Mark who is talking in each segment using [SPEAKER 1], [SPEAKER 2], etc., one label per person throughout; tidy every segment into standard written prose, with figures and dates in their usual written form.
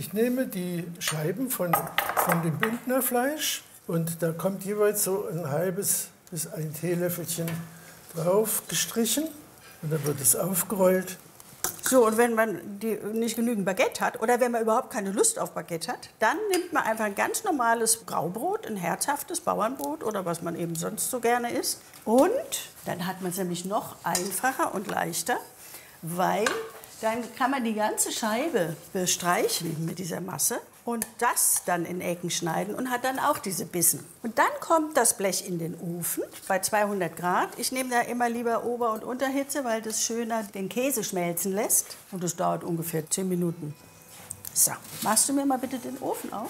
[SPEAKER 1] ich nehme die Scheiben von dem Bündnerfleisch und da kommt jeweils so ein halbes bis ein Teelöffelchen drauf gestrichen und dann wird es aufgerollt.
[SPEAKER 2] So, und wenn man nicht genügend Baguette hat oder wenn man überhaupt keine Lust auf Baguette hat, dann nimmt man einfach ein ganz normales Graubrot, ein herzhaftes Bauernbrot oder was man eben sonst so gerne isst. Und dann hat man es nämlich noch einfacher und leichter, weil dann kann man die ganze Scheibe bestreichen mit dieser Masse und das dann in Ecken schneiden und hat dann auch diese Bissen. Und dann kommt das Blech in den Ofen bei 200 Grad. Ich nehme da immer lieber Ober- und Unterhitze, weil das schöner den Käse schmelzen lässt. Und das dauert ungefähr 10 Minuten. So, machst du mir mal bitte den Ofen auf?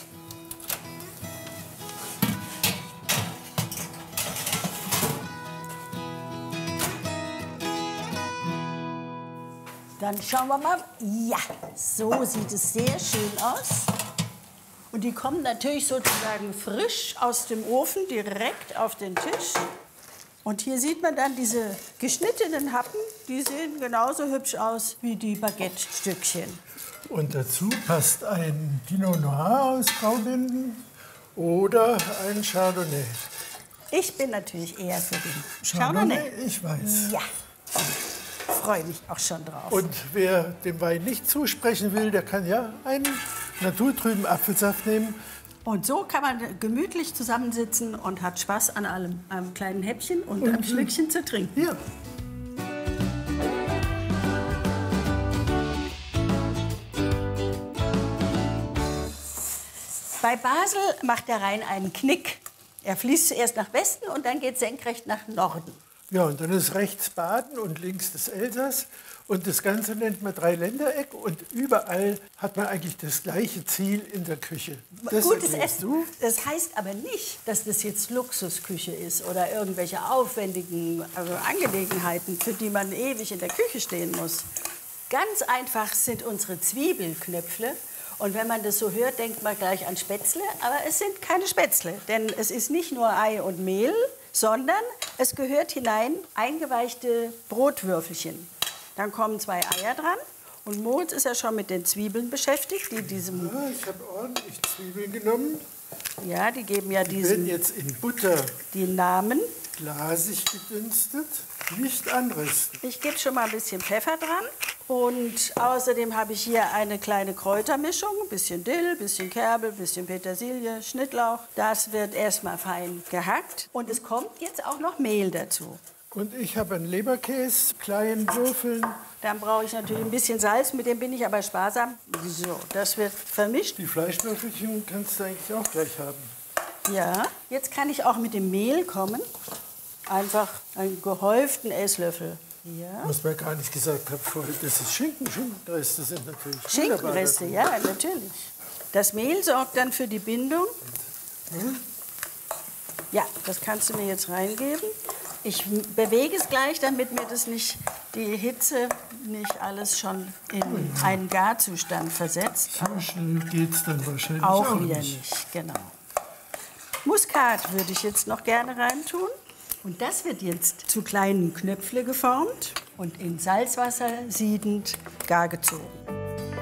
[SPEAKER 2] Dann schauen wir mal. Ja, so sieht es sehr schön aus. Und die kommen natürlich sozusagen frisch aus dem Ofen direkt auf den Tisch. Und hier sieht man dann diese geschnittenen Happen, die sehen genauso hübsch aus wie die Baguette-Stückchen.
[SPEAKER 1] Und dazu passt ein Pinot Noir aus Graubinden oder ein Chardonnay.
[SPEAKER 2] Ich bin natürlich eher für den
[SPEAKER 1] Chardonnay, ich weiß.
[SPEAKER 2] Ja. Freue mich auch schon drauf.
[SPEAKER 1] Und wer dem Wein nicht zusprechen will, der kann ja einen naturtrüben Apfelsaft nehmen.
[SPEAKER 2] Und so kann man gemütlich zusammensitzen und hat Spaß an allem, einem kleinen Häppchen und einem Schlückchen zu trinken.
[SPEAKER 1] Hier.
[SPEAKER 2] Bei Basel macht der Rhein einen Knick. Er fließt zuerst nach Westen und dann geht senkrecht nach Norden.
[SPEAKER 1] Ja, und dann ist rechts Baden und links das Elsass. Und das Ganze nennt man Dreiländereck. Und überall hat man eigentlich das gleiche Ziel in der Küche.
[SPEAKER 2] Gutes Essen. Das heißt aber nicht, dass das jetzt Luxusküche ist oder irgendwelche aufwendigen Angelegenheiten, für die man ewig in der Küche stehen muss. Ganz einfach sind unsere Zwiebelknöpfle. Und wenn man das so hört, denkt man gleich an Spätzle. Aber es sind keine Spätzle, denn es ist nicht nur Ei und Mehl, sondern es gehört hinein eingeweichte Brotwürfelchen. Dann kommen 2 Eier dran und Moritz ist ja schon mit den Zwiebeln beschäftigt.
[SPEAKER 1] Ja, ich habe ordentlich Zwiebeln genommen.
[SPEAKER 2] Ja, die geben ja
[SPEAKER 1] Die werden jetzt in Butter
[SPEAKER 2] die Namen.
[SPEAKER 1] Glasig gedünstet, nicht anrösten.
[SPEAKER 2] Ich gebe schon mal ein bisschen Pfeffer dran. Und außerdem habe ich hier eine kleine Kräutermischung. Ein bisschen Dill, ein bisschen Kerbel, ein bisschen Petersilie, Schnittlauch. Das wird erstmal fein gehackt. Und es kommt jetzt auch noch Mehl dazu.
[SPEAKER 1] Und ich habe einen Leberkäse, kleinen Würfeln.
[SPEAKER 2] Dann brauche ich natürlich ein bisschen Salz, mit dem bin ich aber sparsam. So, das wird vermischt.
[SPEAKER 1] Die Fleischwürfelchen kannst du eigentlich auch gleich haben.
[SPEAKER 2] Ja, jetzt kann ich auch mit dem Mehl kommen. Einfach einen gehäuften Esslöffel. Ja.
[SPEAKER 1] Was man gar nicht gesagt hat vorher, das ist Schinkenreste sind natürlich.
[SPEAKER 2] Schinkenreste, ja, natürlich. Das Mehl sorgt dann für die Bindung. Ja, das kannst du mir jetzt reingeben. Ich bewege es gleich, damit mir das nicht, die Hitze nicht alles schon in einen Garzustand versetzt.
[SPEAKER 1] So schnell geht es dann wahrscheinlich
[SPEAKER 2] auch wieder nicht. Genau. Muskat würde ich jetzt noch gerne reintun. Und das wird jetzt zu kleinen Knöpfle geformt und in Salzwasser siedend gar gezogen.